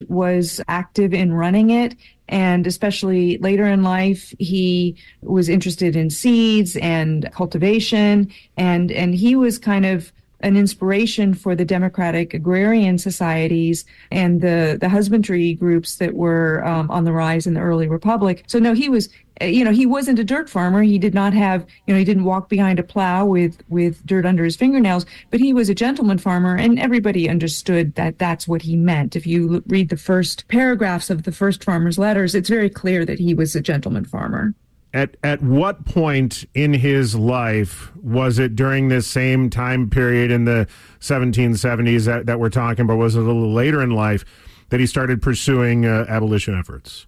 was active in running it. And especially later in life, he was interested in seeds and cultivation. And he was kind of an inspiration for the democratic agrarian societies and the husbandry groups that were on the rise in the early republic. So no, he was, he wasn't a dirt farmer. He did not have, he didn't walk behind a plow with dirt under his fingernails, but he was a gentleman farmer, and everybody understood that that's what he meant. If you read the first paragraphs of the first farmer's letters, it's very clear that he was a gentleman farmer. At what point in his life, was it during this same time period in the 1770s that we're talking about, was it a little later in life that he started pursuing abolition efforts?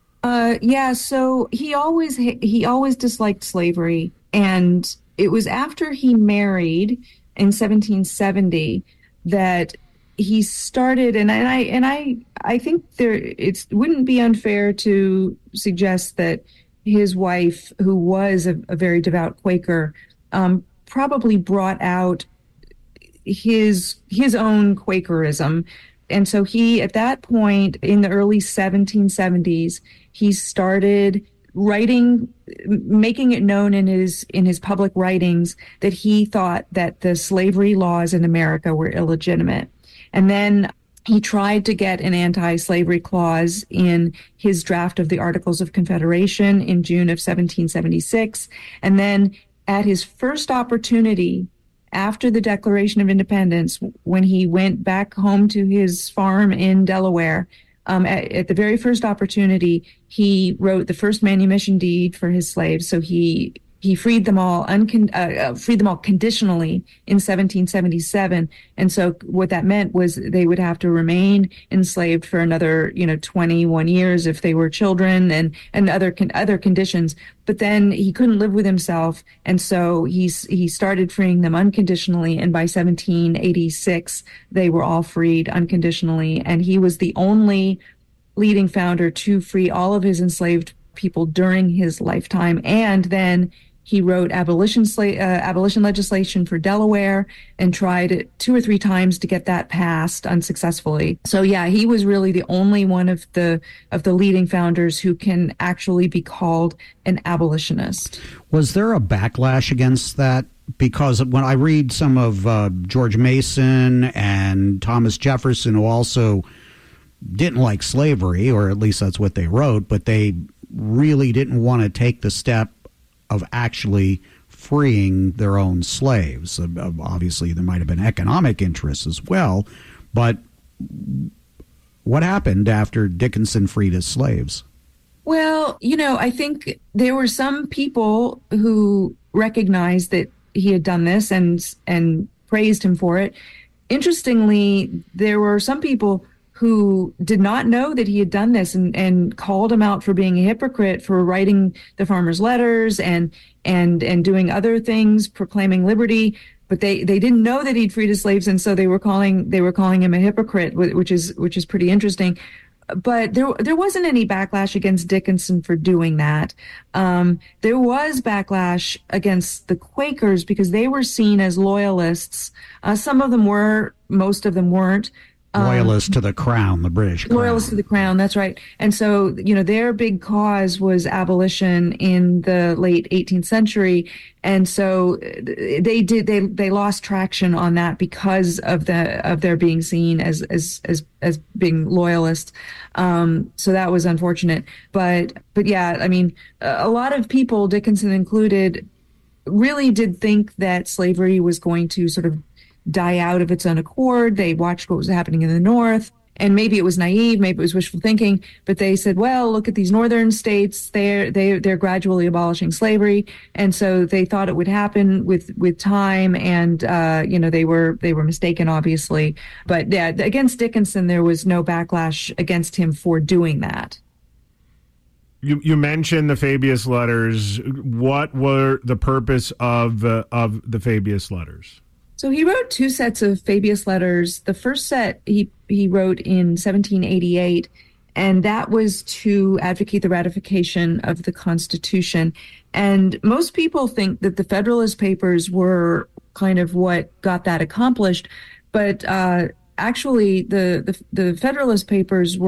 So he always disliked slavery, and it was after he married in 1770 that he started, and I think it wouldn't be unfair to suggest that his wife, who was a very devout Quaker, probably brought out his own Quakerism. And so he, at that point in the early 1770s, he started writing, making it known in his public writings that he thought that the slavery laws in America were illegitimate. And then he tried to get an anti-slavery clause in his draft of the Articles of Confederation in June of 1776. And then at his first opportunity after the Declaration of Independence, when he went back home to his farm in Delaware, at the very first opportunity, he wrote the first manumission deed for his slaves. So he freed them all conditionally in 1777. And so what that meant was they would have to remain enslaved for another, 21 years if they were children, and other conditions. But then he couldn't live with himself. And so he started freeing them unconditionally. And by 1786, they were all freed unconditionally. And he was the only leading founder to free all of his enslaved people during his lifetime. And then he wrote abolition legislation for Delaware and tried 2 or 3 times to get that passed unsuccessfully. So yeah, he was really the only one of the leading founders who can actually be called an abolitionist. Was there a backlash against that? Because when I read some of George Mason and Thomas Jefferson, who also didn't like slavery, or at least that's what they wrote, but they really didn't want to take the step of actually freeing their own slaves. Obviously, there might have been economic interests as well, but what happened after Dickinson freed his slaves? Well, I think there were some people who recognized that he had done this and praised him for it. Interestingly, there were some people who did not know that he had done this and called him out for being a hypocrite, for writing the farmers' letters and doing other things, proclaiming liberty. But they didn't know that he'd freed his slaves, and so they were calling him a hypocrite, which is pretty interesting. But there wasn't any backlash against Dickinson for doing that. There was backlash against the Quakers because they were seen as loyalists. Some of them were, most of them weren't. Loyalists to the crown, the British crown. Loyalists to the crown, that's right. And so, their big cause was abolition in the late 18th century. And so they lost traction on that because of their being seen as being loyalists. So that was unfortunate. But yeah, I mean, a lot of people, Dickinson included, really did think that slavery was going to sort of die out of its own accord. They watched what was happening in the North, and maybe it was naive, maybe it was wishful thinking, but they said, well, look at these northern states, they're gradually abolishing slavery. And so they thought it would happen with time, and they were mistaken, obviously. But yeah, against Dickinson, there was no backlash against him for doing that. You mentioned the Fabius letters. What were the purpose of the Fabius letters? So he wrote 2 sets of Fabius letters. The first set he wrote in 1788, and that was to advocate the ratification of the Constitution. And most people think that the Federalist Papers were kind of what got that accomplished, but actually the Federalist Papers